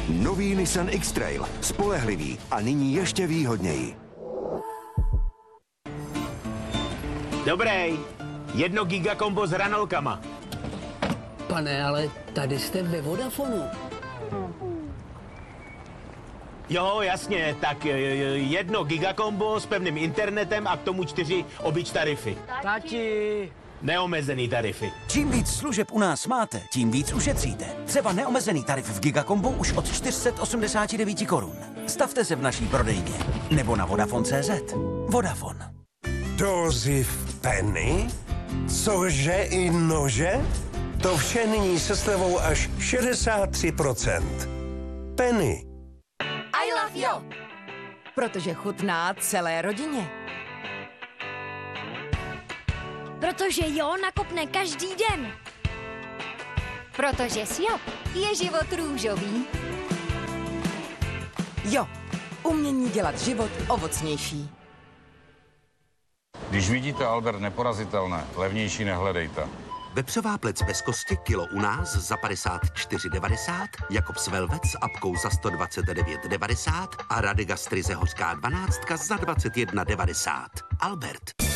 Nový Nissan X-Trail. Spolehlivý a nyní ještě výhodněji. Dobrý. 1 gigakombo s hranolkama. Pane, ale tady jste ve Vodafonu. Jo, jasně, tak 1 gigakombo s pevným internetem a k tomu 4 obyč tarify. Tati. Neomezený tarify. Čím víc služeb u nás máte, tím víc ušetříte. Třeba neomezený tarif v Gigakombu už od 489 korun. Stavte se v naší prodejně nebo na Vodafone.cz. Vodafone. Dózy v Penny? Cože i nože? To vše nyní se slevou až 63%. Penny. I love you. Protože chutná celé rodině. Protože jo nakopne každý den. Protože s Jo je život růžový. Jo, umění dělat život ovocnější. Když vidíte Albert neporazitelné, levnější nehledejte. Vepřová plec bez kosti kilo u nás za 54,90, Jakobs Velvet s apkou za 129,90 a Radegastry hořká 12 za 21,90. Albert.